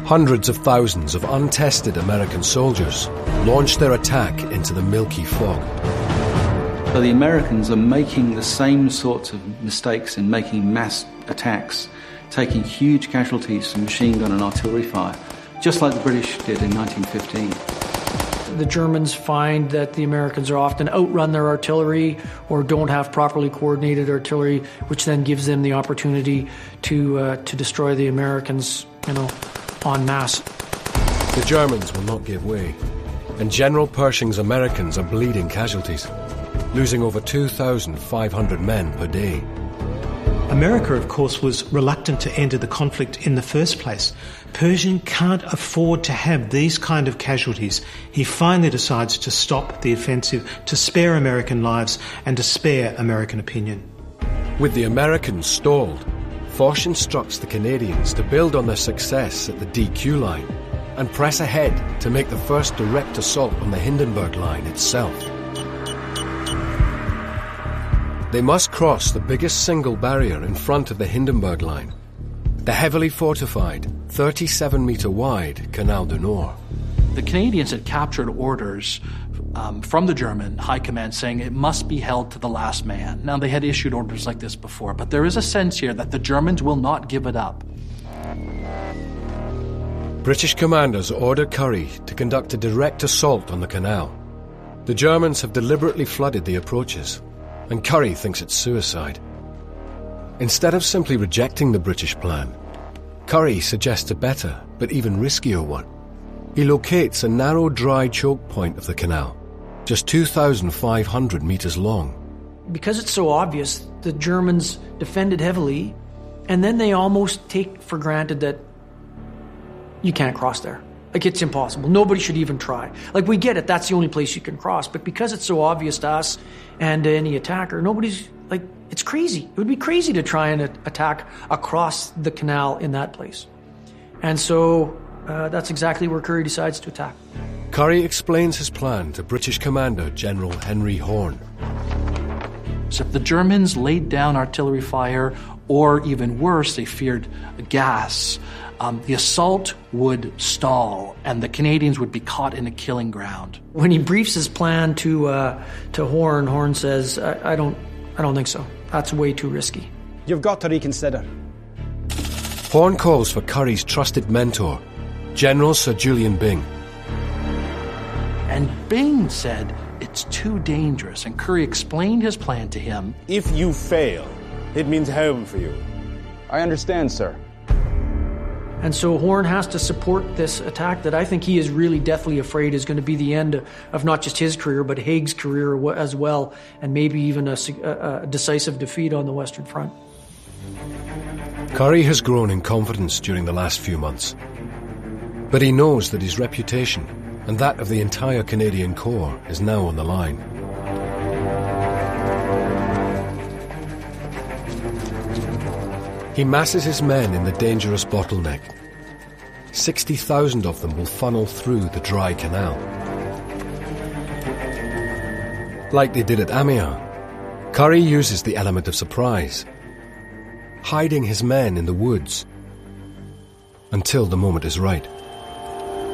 Hundreds of thousands of untested American soldiers launched their attack into the milky fog. So the Americans are making the same sorts of mistakes in making mass attacks, taking huge casualties from machine gun and artillery fire, just like the British did in 1915. The Germans find that the Americans are often outrun their artillery or don't have properly coordinated artillery, which then gives them the opportunity to destroy the Americans, en masse. The Germans will not give way, and General Pershing's Americans are bleeding casualties, losing over 2,500 men per day. America, of course, was reluctant to enter the conflict in the first place. Pershing can't afford to have these kind of casualties. He finally decides to stop the offensive, to spare American lives and to spare American opinion. With the Americans stalled, Foch instructs the Canadians to build on their success at the DQ line and press ahead to make the first direct assault on the Hindenburg line itself. They must cross the biggest single barrier in front of the Hindenburg line, the heavily fortified, 37-metre wide Canal du Nord. The Canadians had captured orders from the German high command saying it must be held to the last man. Now, they had issued orders like this before, but there is a sense here that the Germans will not give it up. British commanders order Currie to conduct a direct assault on the canal. The Germans have deliberately flooded the approaches, and Currie thinks it's suicide. Instead of simply rejecting the British plan, Currie suggests a better, but even riskier one. He locates a narrow dry choke point of the canal, just 2,500 metres long. Because it's so obvious, the Germans defended heavily, and then they almost take for granted that you can't cross there. Like, it's impossible. Nobody should even try. Like, we get it, that's the only place you can cross, but because it's so obvious to us and to any attacker, nobody's, like, it's crazy. It would be crazy to try and attack across the canal in that place. And so that's exactly where Currie decides to attack. Currie explains his plan to British Commander General Henry Horne. So if the Germans laid down artillery fire, or even worse, they feared gas, the assault would stall and the Canadians would be caught in a killing ground. When he briefs his plan to Horne, Horne says, I don't think so. That's way too risky. You've got to reconsider. Horne calls for Currie's trusted mentor, General Sir Julian Byng. And Byng said it's too dangerous, and Currie explained his plan to him. If you fail, it means home for you. I understand, sir. And so Horne has to support this attack that I think he is really deathly afraid is going to be the end of not just his career, but Haig's career as well, and maybe even a decisive defeat on the Western Front. Currie has grown in confidence during the last few months, but he knows that his reputation and that of the entire Canadian Corps is now on the line. He masses his men in the dangerous bottleneck. 60,000 of them will funnel through the dry canal. Like they did at Amiens, Currie uses the element of surprise, hiding his men in the woods until the moment is right.